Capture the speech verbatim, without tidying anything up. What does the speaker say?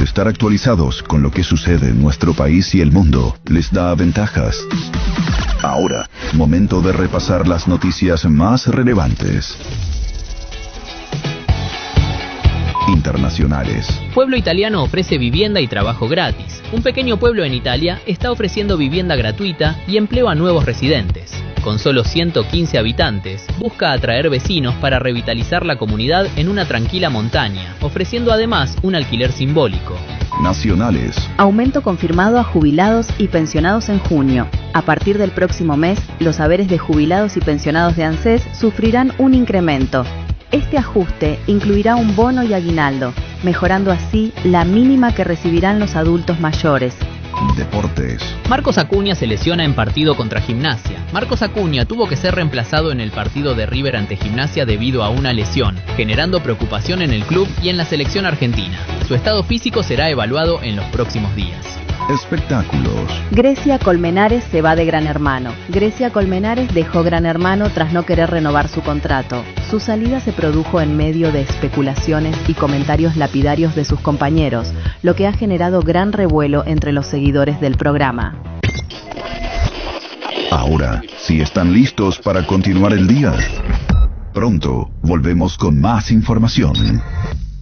Estar actualizados con lo que sucede en nuestro país y el mundo les da ventajas. Ahora, momento de repasar las noticias más relevantes. Internacionales. Pueblo italiano ofrece vivienda y trabajo gratis. Un pequeño pueblo en Italia está ofreciendo vivienda gratuita y empleo a nuevos residentes. Con solo ciento quince habitantes, busca atraer vecinos para revitalizar la comunidad en una tranquila montaña, ofreciendo además un alquiler simbólico. Nacionales. Aumento confirmado a jubilados y pensionados en junio. A partir del próximo mes, los haberes de jubilados y pensionados de ANSES sufrirán un incremento. Este ajuste incluirá un bono y aguinaldo, mejorando así la mínima que recibirán los adultos mayores. Deportes. Marcos Acuña se lesiona en partido contra Gimnasia. Marcos Acuña tuvo que ser reemplazado en el partido de River ante Gimnasia debido a una lesión, generando preocupación en el club y en la selección argentina. Su estado físico será evaluado en los próximos días. Espectáculos. Grecia Colmenares se va de Gran Hermano. Grecia Colmenares dejó Gran Hermano tras no querer renovar su contrato. Su salida se produjo en medio de especulaciones y comentarios lapidarios de sus compañeros, lo que ha generado gran revuelo entre los seguidores del programa. Ahora, si están listos para continuar el día, pronto volvemos con más información.